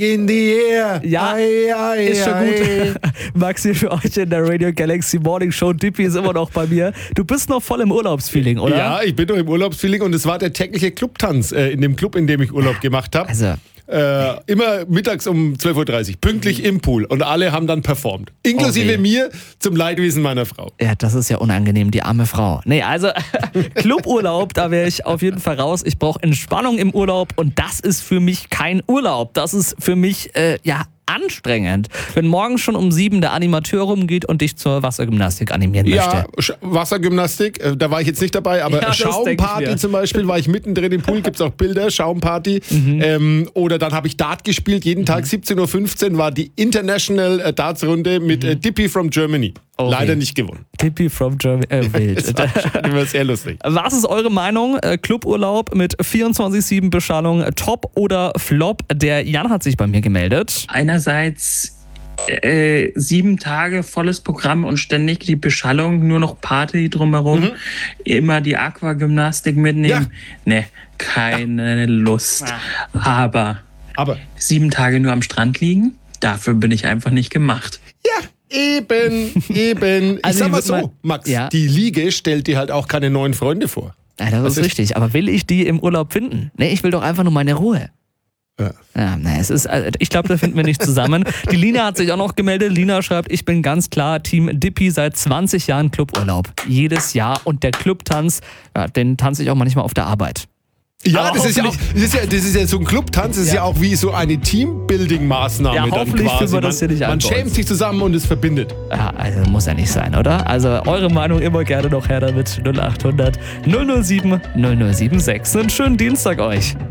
in the air. Ja, ist schon gut. Max hier für euch in der Radio Galaxy Morning Show. Dippy ist immer noch bei mir. Du bist noch voll im Urlaubsfeeling, oder? Ja, ich bin noch im Urlaubsfeeling und es war der tägliche Clubtanz in dem Club, in dem ich Urlaub gemacht habe. Also, immer mittags um 12.30 Uhr, pünktlich im Pool. Und alle haben dann performt. Inklusive mir, zum Leidwesen meiner Frau. ja, das ist ja unangenehm, die arme Frau. Nee, also Cluburlaub, da wäre ich auf jeden Fall raus. Ich brauche Entspannung im Urlaub und das ist für mich kein Urlaub. Das ist für mich, anstrengend. Wenn morgen schon um 7 der Animateur rumgeht und dich zur Wassergymnastik animieren Ja, möchte. Wassergymnastik, da war ich jetzt nicht dabei, aber Ja, das denk ich Schaumparty mir. zum Beispiel, war ich mittendrin im Pool, gibt es auch Bilder, Schaumparty. Oder dann habe ich Dart gespielt, jeden Tag 17.15 Uhr war die International Darts-Runde mit Dippy from Germany. Oh, Leider weh. nicht gewonnen. Dippy from Germany. Wild. Das war immer sehr lustig. Was ist eure Meinung? Cluburlaub mit 24/7 Beschallung, Top oder Flop? Der Jan hat sich bei mir gemeldet. Einerseits 7 Tage volles Programm und ständig die Beschallung, nur noch Party drumherum, immer die Aquagymnastik mitnehmen. Nee, keine Lust. Aber Aber 7 Tage nur am Strand liegen, dafür bin ich einfach nicht gemacht. ja, eben. Ich Also sag ich mal würd so, mal- Max, Ja. die Liege stellt dir halt auch keine neuen Freunde vor. Ja, das ist Also- richtig. Aber will ich die im Urlaub finden? Nee, ich will doch einfach nur meine Ruhe. Ja. Ich glaube, da finden wir nicht zusammen. Die Lina hat sich auch noch gemeldet. Lina schreibt, ich bin ganz klar Team Dippy, seit 20 Jahren Cluburlaub. Jedes Jahr. Und der Clubtanz, den tanze ich auch manchmal auf der Arbeit. Ja, Aber das ist ja so ein Clubtanz, das ist ja auch wie so eine Teambuilding-Maßnahme Ja, dann hoffentlich quasi. führen wir das hier nicht Man ein bei uns. schämt sich zusammen und es verbindet. Ja, also muss ja nicht sein, oder? Also eure Meinung immer gerne noch her damit. 0800 007 0076. Einen schönen Dienstag euch.